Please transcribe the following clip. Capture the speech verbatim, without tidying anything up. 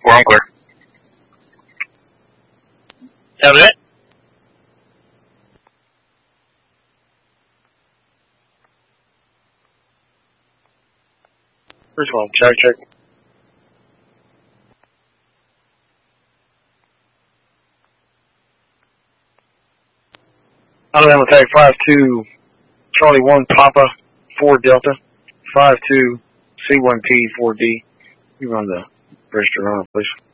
We're on clear. That was it? First one, check, check. Alabama tag five two, Charlie one, Papa, four Delta, five two, C one P, four D. You run the register runner, please.